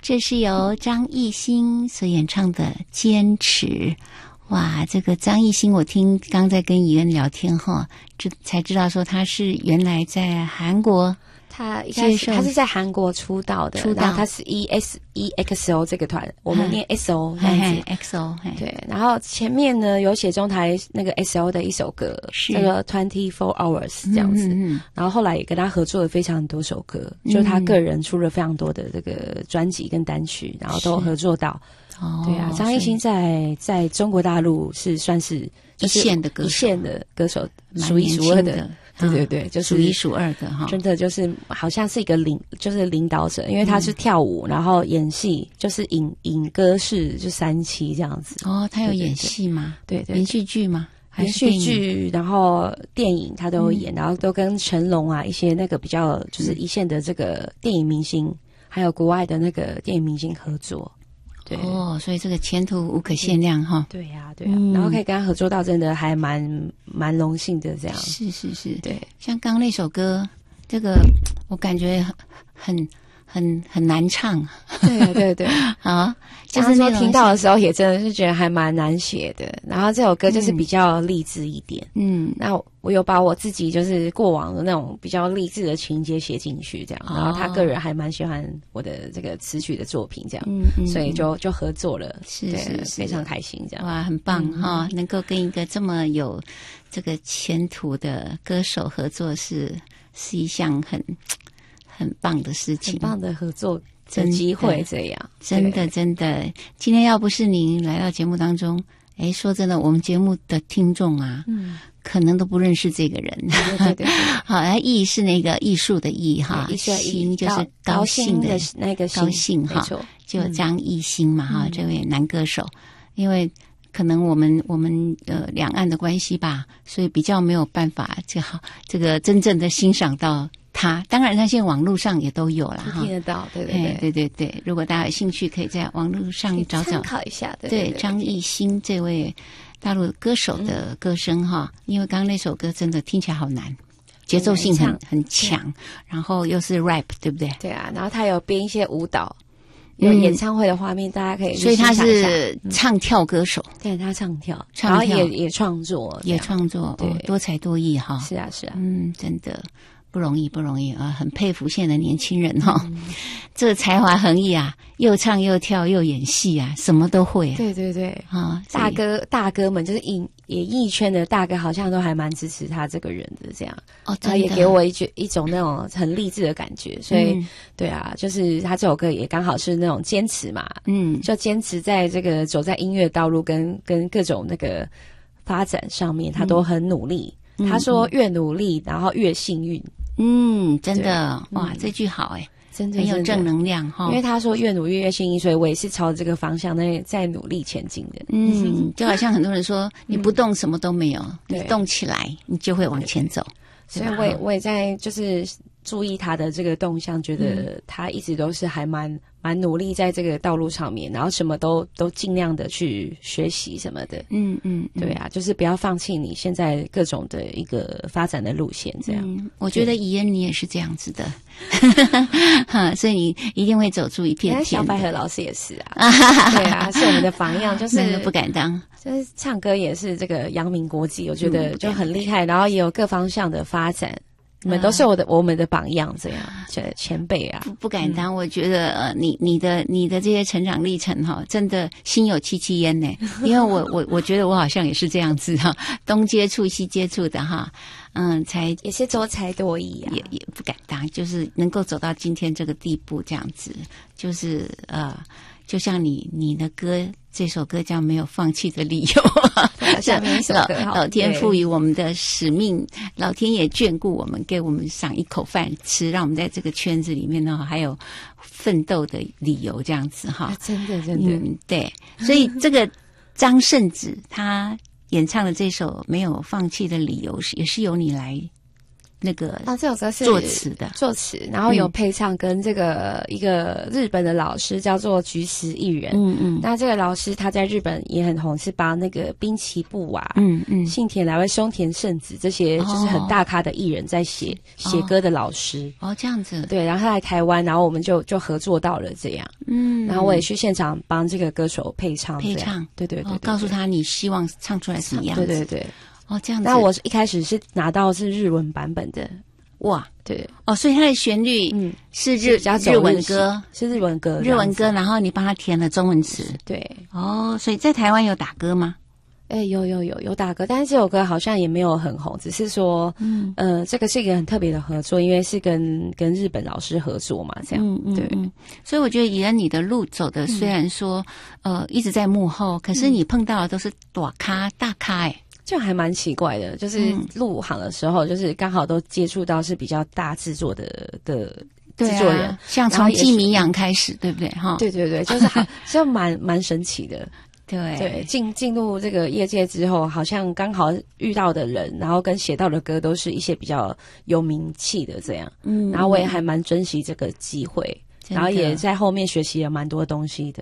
这是由张艺兴所演唱的《坚持》。哇，这个张艺兴，我听刚在跟怡恩聊天哈，才知道说他是原来在韩国。 他一开始他是在韩国出道的，然后他是 EXO 这个团，我们念 XO 这样子 ，XO 对。然后前面呢有写中台那个 XO 的一首歌，叫做 24 Hours 这样子。然后后来也跟他合作了非常多首歌，就他个人出了非常多的这个专辑跟单曲，然后都合作到。对啊，张艺兴在中国大陆是算是一线的歌手，数一数二的。对对对，就是数一数二的哈， 真的就是好像是一个领导者，因为他是跳舞，然后演戏，就是影歌是就3期这样子。 哦，他有演戏吗？ 对对， 连续剧吗？ 连续剧，然后电影他都有演，然后都跟成龙啊一些那个比较就是一线的这个电影明星，还有国外的那个电影明星合作。对哦，所以这个前途无可限量哈。 对呀，对呀，然后可以跟他合作到，真的还蛮荣幸的这样。 是是是， 对。 像刚刚那首歌，这个我感觉很难唱。 对对对， 啊， 就是说听到的时候也真的是觉得还蛮难写的。然后这首歌就是比较励志一点。那我有把我自己就是过往的那种比较励志的情节写进去，这样。然后他个人还蛮喜欢我的这个词曲的作品，这样。所以就合作了，是非常开心，这样。 哇，很棒哈！能够跟一个这么有这个前途的歌手合作是一项很棒的事情， 很棒的合作的机会，这样真的。今天要不是您来到节目当中，说真的，我们节目的听众啊，可能都不认识这个人。 对。 好，艺是那个艺术的艺哈，兴就是高兴的那个高兴哈，就张艺兴嘛哈，这位男歌手，因为可能我们两岸的关系吧，所以比较没有办法这个真正的欣赏到他。当然他现在网络上也都有了哈， 听得到。 对，如果大家有兴趣可以在网络上找参考一下。 对张艺兴这位大陆歌手的歌声哈，因为刚刚那首歌真的听起来好难，节奏性很强，然后又是 rap 对不对？ 对啊，然后他有编一些舞蹈，有演唱会的画面，大家可以所以他是唱跳歌手。 对，他唱跳，然后也创作， 对，多才多艺哈。 是啊， 真的不容易啊，很佩服现在的年轻人哈，这个才华横溢啊，又唱又跳又演戏啊，什么都会。 对啊，大哥们就是演艺圈的大哥，好像都还蛮支持他这个人的这样。他也给我一种那种很励志的感觉，所以对啊，就是他这首歌也刚好是那种坚持嘛，就坚持在这个走在音乐道路跟各种那个发展上面，他都很努力。他说越努力，然后越幸运。 真的哇，这句好真的很有正能量哈。 因为他说越努力越幸运，所以我也是朝这个方向在努力前进的。 就好像很多人说，你不动什么都没有，你动起来，你就会往前走。 所以我也在就是注意他的这个动向，觉得他一直都是还蛮努力在这个道路上面，然后什么都尽量的去学习什么的。对啊，就是不要放弃你现在各种的一个发展的路线这样。 我觉得怡恩你也是这样子的，所以你一定会走出一片天。 小百合老师也是啊，对啊，是我们的榜样，就是不敢当， 就是唱歌也是这个扬名国际，我觉得就很厉害，然后也有各方向的发展。你们都是我们的榜样，这样前辈啊， 不敢当。我觉得你的这些成长历程哈，真的心有戚戚焉呢。因为我觉得我好像也是这样子哈，东接触西接触的哈，才也是多才多艺啊， 也不敢当，就是能够走到今天这个地步，这样子，就是就像你的歌，这首歌叫《没有放弃的理由》， 下面一首歌老天赋予我们的使命，老天也眷顾我们，给我们赏一口饭吃，让我们在这个圈子里面呢，还有奋斗的理由，这样子哈。 真的， 对，所以这个张圣子他演唱的这首《没有放弃的理由》也是由你来那个这首歌是作词的， 然后有配唱跟这个一个日本的老师叫做菊石艺人。那这个老师他在日本也很红，是帮那个滨崎步啊，幸田来未、松田圣子这些就是很大咖的艺人在写歌的老师。 这样子。 对，然后他来台湾，然后我们就合作到了这样。然后我也去现场帮这个歌手配唱。对， 告诉他你希望唱出来什么样子。 对。 这样子。 那我一开始是拿到是日文版本的。 哇， 对。 所以它的旋律是日文歌， 是日文歌， 然后你帮他填了中文词。 对。 所以在台湾有打歌吗？ 有打歌，但是这首歌好像也没有很红，只是说，这个是一个很特别的合作，因为是跟日本老师合作嘛，这样。对。 所以我觉得以恩你的路走的虽然说一直在幕后，可是你碰到的都是大咖就还蛮奇怪的，就是入行的时候，就是刚好都接触到是比较大制作的制作人， 像从季明阳开始，对不对？ 对，就是就蛮神奇的。对，进入这个业界之后，好像刚好遇到的人，然后跟写到的歌都是一些比较有名气的这样。然后我也还蛮珍惜这个机会，然后也在后面学习了蛮多东西的。